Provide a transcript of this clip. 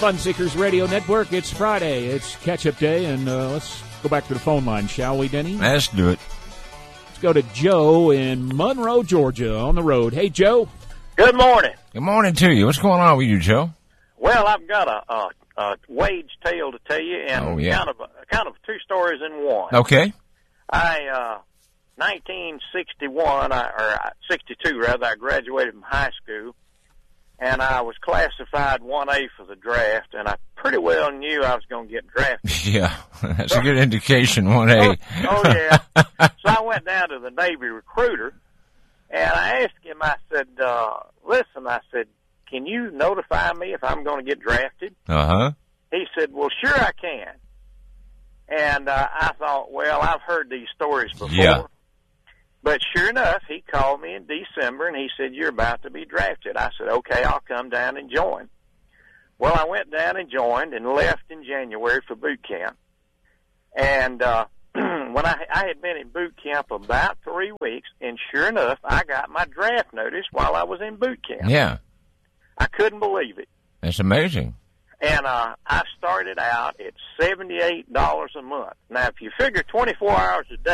Fun Seekers Radio Network. It's Friday. It's catch-up day, and let's go back to the phone line, shall we, Denny? Let's do it. Let's go to Joe in Monroe, Georgia, on the road. Hey, Joe. Good morning. Good morning to you. What's going on with you, Joe? Well, I've got a wage tale to tell you, and kind of two stories in one. Okay. 1961, or 62 rather, I graduated from high school, and I was classified 1A for the draft, and I pretty well knew I was going to get drafted. Yeah, that's a good indication, 1A. Oh, yeah. So I went down to the Navy recruiter, and I asked him, I said, listen, I said, can you notify me if I'm going to get drafted? Uh-huh. He said, well, sure I can. And I thought, well, I've heard these stories before. Yeah. But sure enough, he called me in December, and he said, you're about to be drafted. I said, okay, I'll come down and join. Well, I went down and joined and left in January for boot camp. And when I had been in boot camp about 3 weeks, and sure enough, I got my draft notice while I was in boot camp. Yeah. I couldn't believe it. That's amazing. And I started out at $78 a month. Now, if you figure 24 hours a day,